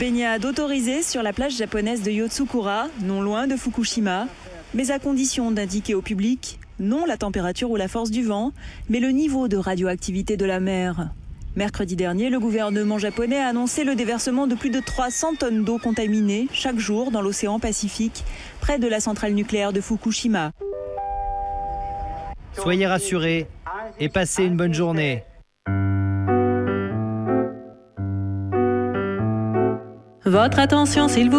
Baignade autorisée sur la plage japonaise de Yotsukura, non loin de Fukushima, mais à condition d'indiquer au public non la température ou la force du vent, mais le niveau de radioactivité de la mer. Mercredi dernier, le gouvernement japonais a annoncé le déversement de plus de 300 tonnes d'eau contaminée chaque jour dans l'océan Pacifique, près de la centrale nucléaire de Fukushima. Soyez rassurés et passez une bonne journée. Votre attention, s'il vous plaît.